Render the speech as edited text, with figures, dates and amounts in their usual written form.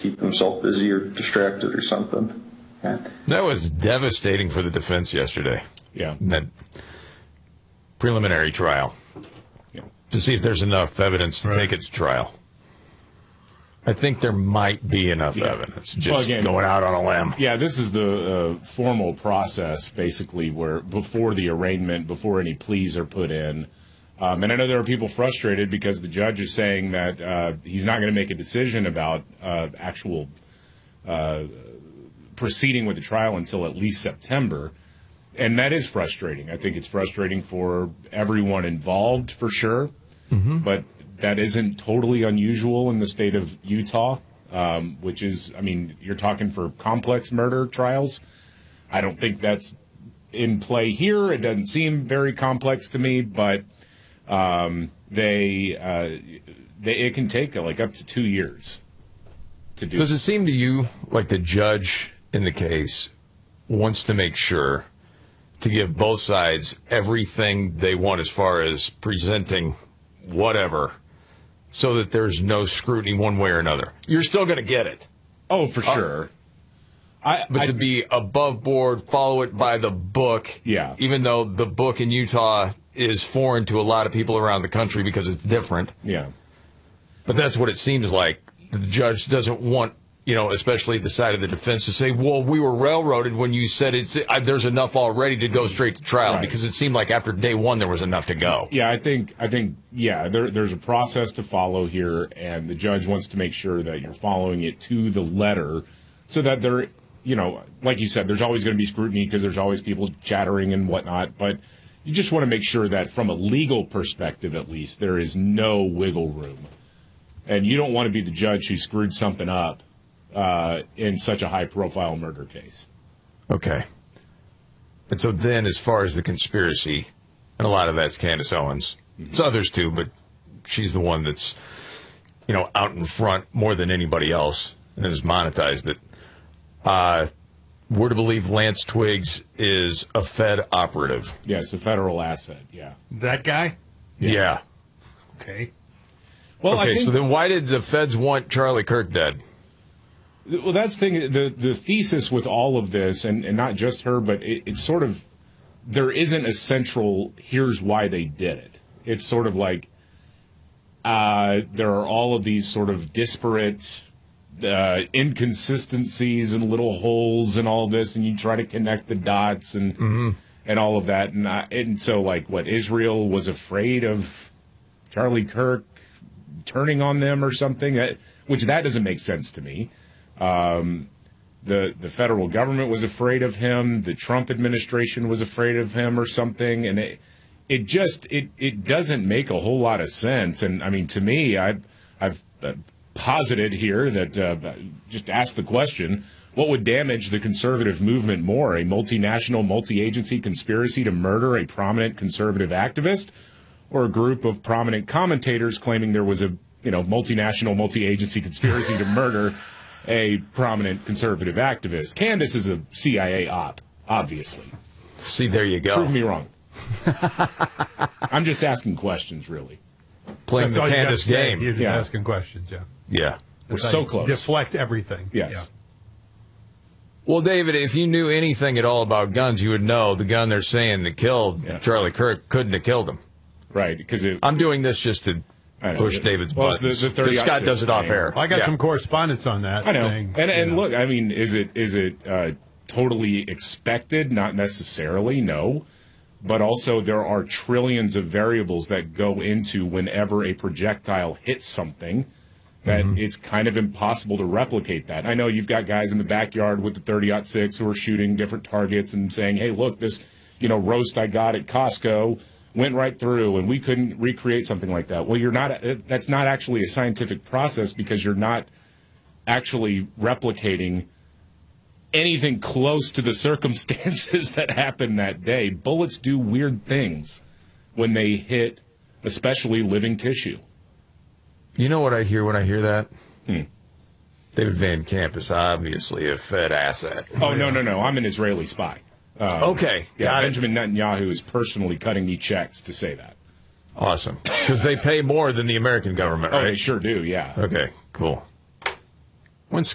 keep himself busy or distracted or something. Yeah. That was devastating for the defense yesterday. Yeah. That preliminary trial. Yeah. To see if there's enough evidence to take it to trial. I think there might be enough evidence, just going out on a limb. Yeah, this is the formal process, basically, where before the arraignment, before any pleas are put in. And I know there are people frustrated because the judge is saying that he's not going to make a decision about actual proceeding with the trial until at least September. And that is frustrating. I think it's frustrating for everyone involved, for sure. Mm-hmm. But that isn't totally unusual in the state of Utah, which is, I mean, you're talking for complex murder trials. I don't think that's in play here. It doesn't seem very complex to me, but it can take like up to 2 years to do. Does it seem to you like the judge in the case wants to make sure to give both sides everything they want as far as presenting whatever, so that there's no scrutiny one way or another? You're still going to get it. Oh, for sure. But to be above board, follow it by the book, even though the book in Utah is foreign to a lot of people around the country because it's different. Yeah. But that's what it seems like. The judge doesn't want, especially the side of the defense, to say, well, we were railroaded when you said there's enough already to go straight to trial, because it seemed like after day one there was enough to go. Yeah, I think there's a process to follow here, and the judge wants to make sure that you're following it to the letter so that there, like you said, there's always going to be scrutiny because there's always people chattering and whatnot, but you just want to make sure that from a legal perspective, at least, there is no wiggle room. And you don't want to be the judge who screwed something up in such a high-profile murder case. Okay. And so then, as far as the conspiracy, and a lot of that's Candace Owens. Mm-hmm. It's others too, but she's the one that's, out in front more than anybody else and has monetized it. We're to believe Lance Twiggs is a Fed operative. Yeah, it's a federal asset, yeah. That guy? Yes. Yeah. Okay. Well, okay, so then why did the feds want Charlie Kirk dead? Well, that's the thing. The thesis with all of this, and not just her, but it's sort of, there isn't a central, here's why they did it. It's sort of like there are all of these sort of disparate inconsistencies and little holes and all of this, and you try to connect the dots and all of that. And so, like, what, Israel was afraid of Charlie Kirk turning on them or something, which that doesn't make sense to me. The federal government was afraid of him. The Trump administration was afraid of him or something. And it doesn't make a whole lot of sense. And I mean, to me, I've posited here that just ask the question, what would damage the conservative movement more, a multinational, multi-agency conspiracy to murder a prominent conservative activist, or a group of prominent commentators claiming there was a multinational, multi-agency conspiracy to murder a prominent conservative activist? Candace is a CIA op, obviously. See, there you go. Prove me wrong. I'm just asking questions, really. Playing the Candace game. You're just asking questions, yeah. Yeah. We're so close. Deflect everything. Yes. Yeah. Well, David, if you knew anything at all about guns, you would know the gun they're saying that killed Charlie Kirk couldn't have killed him. Right, because I'm doing this just to push David's buttons. The Scott does it off air. I got some correspondence on that. I know. And look, I mean, is it totally expected? Not necessarily, no. But also there are trillions of variables that go into whenever a projectile hits something that it's kind of impossible to replicate that. I know you've got guys in the backyard with the 30-06 who are shooting different targets and saying, hey, look, this roast I got at Costco went right through, and we couldn't recreate something like that. Well, that's not actually a scientific process because you're not actually replicating anything close to the circumstances that happened that day. Bullets do weird things when they hit, especially living tissue. You know what I hear when I hear that? David Van Camp is obviously a Fed asset. Oh, no. I'm an Israeli spy. Okay. Yeah, Benjamin Netanyahu is personally cutting me checks to say that. Awesome. Because they pay more than the American government, right? Oh, they sure do, yeah. Okay, cool. When's